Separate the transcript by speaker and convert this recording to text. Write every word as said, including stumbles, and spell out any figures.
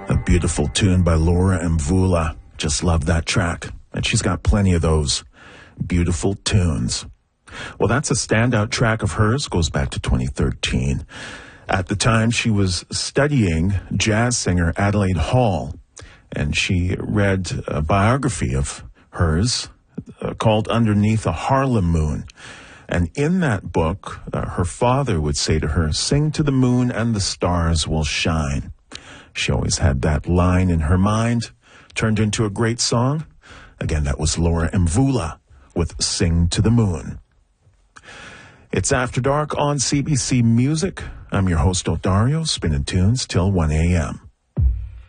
Speaker 1: A beautiful tune by Laura Mvula. Just love that track. And she's got plenty of those beautiful tunes. Well, that's a standout track of hers. Goes back to twenty thirteen. At the time, she was studying jazz singer Adelaide Hall, and she read a biography of hers uh, called Underneath a Harlem Moon. And in that book, uh, her father would say to her, "Sing to the moon and the stars will shine." She always had that line in her mind, turned into a great song. Again, that was Laura Mvula with Sing to the Moon. It's After Dark on C B C Music. I'm your host, Odario, spinning tunes till one a.m.